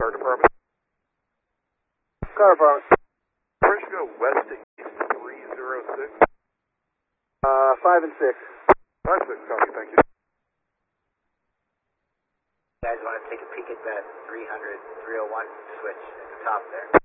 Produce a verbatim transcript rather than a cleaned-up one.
Fire Department. Car department. Where should go west to east three zero six? Uh, five and six. five six, copy, thank you. You guys want to take a peek at that three hundred, three oh one switch at the top there?